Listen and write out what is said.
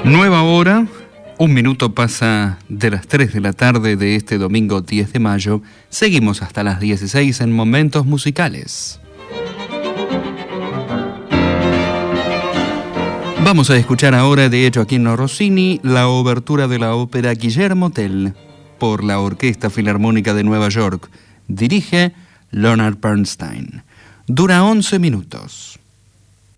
Nueva hora, 1 minuto pasa de las 3 de la tarde de este domingo 10 de mayo. Seguimos hasta las 16 en Momentos Musicales. Vamos a escuchar ahora de Gioachino Rossini la obertura de la ópera Guillermo Tell por la Orquesta Filarmónica de Nueva York. Dirige Leonard Bernstein. Dura 11 minutos.